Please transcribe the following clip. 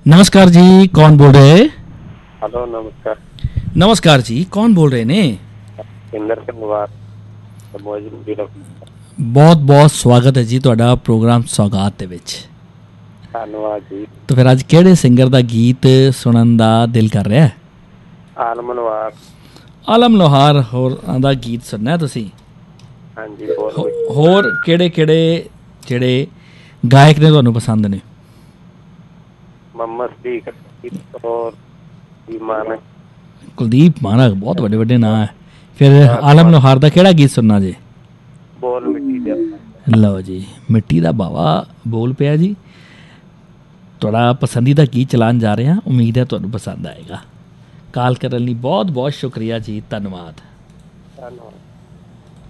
नमस्कार जी, कौन बोल रहे? हेलो नमस्कार। नमस्कार जी, कौन बोल रहे ने? इंदर कुमार ਮੌਜੂਦ ਜ਼ਿਲ੍ਹਾ। ਬਹੁਤ ਬਹੁਤ ਸਵਾਗਤ ਹੈ ਜੀ ਤੁਹਾਡਾ ਪ੍ਰੋਗਰਾਮ ਸੌਗਾਤ ਦੇ ਵਿੱਚ। ਧੰਨਵਾਦ ਜੀ। ਤਾਂ ਫਿਰ ਅੱਜ ਕਿਹੜੇ ਸਿੰਗਰ ਦਾ ਗੀਤ ਸੁਣਨ ਦਾ ਦਿਲ ਕਰ ਰਿਹਾ? ਆਲਮ ਲੋਹਾਰ। ਆਲਮ ਲੋਹਾਰ ਹੋਰਾਂ ਦਾ ਗੀਤ ਸੁਣਨਾ ਤੁਸੀਂ? ਹਾਂਜੀ। ਹੋਰ ਕਿਹੜੇ ਕਿਹੜੇ ਜਿਹੜੇ ਗਾਇਕ ਨੇ ਤੁਹਾਨੂੰ ਪਸੰਦ ਨੇ? ਮੁਹੰਮਦ ਸਦੀਕ ਔਰ ਮਾਨਕ। ਕੁਲਦੀਪ ਮਾਨਕ, ਬਹੁਤ ਵੱਡੇ ਵੱਡੇ ਨਾਂ ਹੈ। ਫਿਰ ਆਲਮ ਲੋਹਾਰ ਦਾ ਕਿਹੜਾ ਗੀਤ ਸੁਣਨਾ ਜੀ? ਬੋਲ ਮਿੱਟੀ ਦਾ। ਲਓ ਜੀ, ਮਿੱਟੀ ਦਾ ਬਾਵਾ ਬੋਲ ਪਿਆ ਜੀ। ਤੁਹਾਡਾ ਪਸੰਦੀਦਾ ਗੀਤ ਚਲਾਉਣ ਜਾ ਰਹੇ ਹਾਂ, ਉਮੀਦ ਹੈ ਤੁਹਾਨੂੰ ਪਸੰਦ ਆਏਗਾ। ਕਾਲ ਕਰਨ ਲਈ ਬਹੁਤ ਬਹੁਤ ਸ਼ੁਕਰੀਆ ਜੀ, ਧੰਨਵਾਦ। ਧੰਨਵਾਦ।